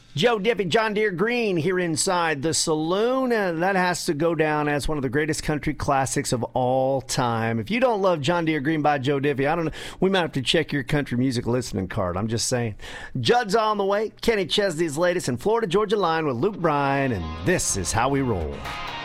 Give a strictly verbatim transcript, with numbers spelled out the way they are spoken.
Joe Diffie, John Deere Green here inside the saloon. And that has to go down as one of the greatest country classics of all time. If you don't love John Deere Green by Joe Diffie, I don't know. We might have to check your country music listening card. I'm just saying. Judd's on the way. Kenny Chesney's latest in Florida Georgia Line with Luke Bryan. And this is how we roll.